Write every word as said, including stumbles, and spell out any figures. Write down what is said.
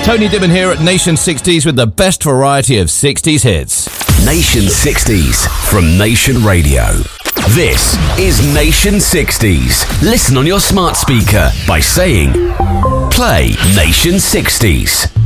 Tony Dibben here at Nation sixties with the best variety of sixties hits. Nation sixties from Nation Radio. This is Nation sixties. Listen on your smart speaker by saying, play Nation sixties.